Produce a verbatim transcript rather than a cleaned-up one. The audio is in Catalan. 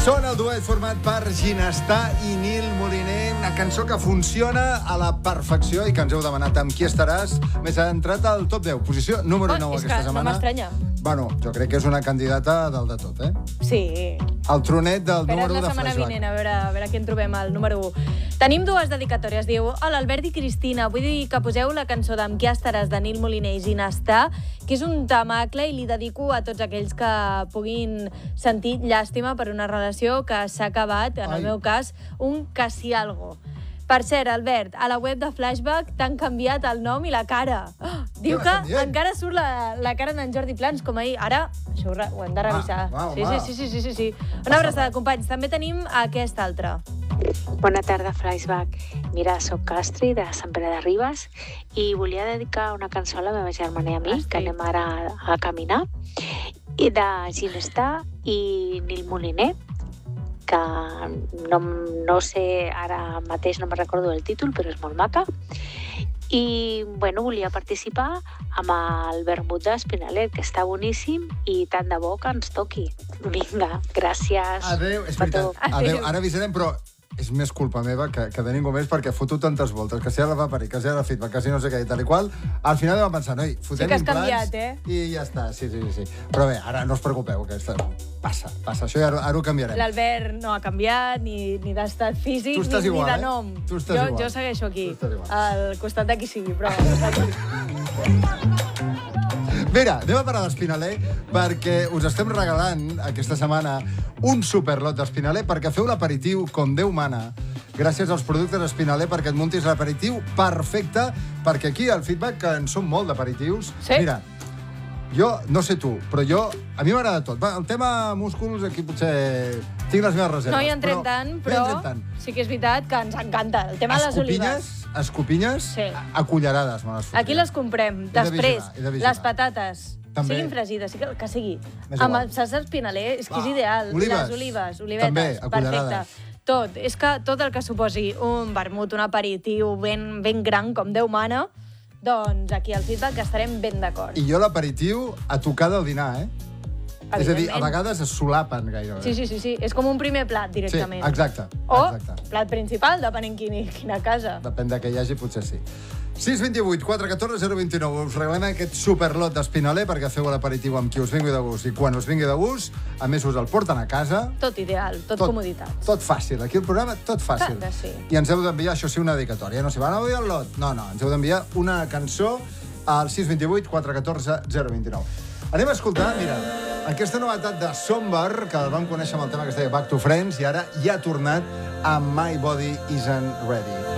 Són el duet format per Ginestar i Nil Moliner, una cançó que funciona a la perfecció i que ens heu demanat amb qui estaràs. Més ha entrat al top deu, posició número nou oh, aquesta que setmana. No m'estranya. Bueno, jo crec que és una candidata del de tot, eh? Sí. El tronet del Espera't número u la de setmana Flashback. vinent, a veure, a veure qui en trobem al número u. Tenim dues dedicatòries. Diu, hola, Albert i Cristina, vull dir que poseu la cançó d'Amb qui estaràs de Nil Moliner i Ginestar, que és un temacle i li dedico a tots aquells que puguin sentir llàstima per una relació que s'ha acabat, en Ai. el meu cas, un casi algo. Per cert, Albert, a la web de Flashback t'han canviat el nom i la cara. Oh, diu que encara surt la, la cara d'en Jordi Plans, com ahir. Ara, això ho, re, ho hem de revisar. Va, va, sí, va. sí, sí, sí, sí, sí. Una abraçada, companys. També tenim aquesta altra. Bona tarda, Flashback. Mira, soc Castri, de Sant Pere de Ribes, i volia dedicar una cançó a la meva germana i a mi, Castri. que anem ara a, a caminar, i de Ginestar i Nil Moliner, que no, no sé, ara mateix no me'n recordo del títol, però és molt maca. I, bueno, volia participar amb el vermut d'Espinaler, que està boníssim, i tant de bo que ens toqui. Vinga, gràcies. Adéu, és per veritat. tot. Adéu, ara avisarem, però és més culpa meva que, que de ningú més, perquè foto tantes voltes, que si ara va parir, que si ara feedback, que si no sé què i tal i qual, al final vam pensar, noi, fotem Sí que has implants canviat, eh? i ja està, sí, sí, sí. Però bé, ara no us preocupeu, que està... passa, passa, això ja ara, ara ho canviarem. L'Albert no ha canviat, ni, ni d'estat físic, Tu estàs ni, igual, ni de eh? nom. Tu estàs jo, igual. jo segueixo aquí, Tu estàs igual. al costat de qui sigui, però... Mira, anem a parar d'Espinaler perquè us estem regalant aquesta setmana un superlot d'Espinaler perquè feu l'aperitiu com Déu mana gràcies als productes Espinaler perquè et muntis l'aperitiu perfecte, perquè aquí al feedback que en són molt d'aperitius. Sí. Mira, jo, no sé tu, però jo, a mi m'agrada tot. Va, el tema músculs, aquí potser tinc les meves reserves. No hi entrem tant, no hi però entrem tant. sí que és veritat que ens encanta. El tema de les olives. Escopinyes, Sí. a cullerades me les fotria. Aquí les comprem. de Després, vigilar, he de vigilar. les patates, També. siguin fregides, sí que, que sigui. M'és Amb igual. el salsa espinaler, és que és Va. ideal. Olives. Les olives, olivetes, També, a cullerades. perfecte. Tot. És que tot el que suposi un vermut, un aperitiu ben, ben gran, com Déu mana, doncs aquí al feedback estarem ben d'acord. I jo l'aperitiu a tocar del dinar, eh? És a dir, a Evidentment. vegades es solapen gairebé. Sí, sí, sí, sí. És com un primer plat, directament. Sí, exacte. O exacte. plat principal, depenent quina, quina casa. Depèn de què hi hagi, potser sí. sis dos vuit, quatre un quatre, zero dos nou. Us regalem aquest superlot d'Espinaler perquè feu l'aperitiu amb qui us vingui de gust. I quan us vingui de gust, a més us el porten a casa. Tot ideal, tot, tot comoditat. Tot fàcil. Aquí el programa, tot fàcil. Clar que sí. I ens heu d'enviar, això sí, una dedicatòria. No sé, van a oir el lot? No, no, ens heu d'enviar una cançó al sis dos vuit, quatre un quatre, zero dos nou. Anem a escoltar, mira, aquesta novetat de Sombar, que el vam conèixer amb el tema que es deia Back to Friends, i ara ja ha tornat a My Body Isn't Ready.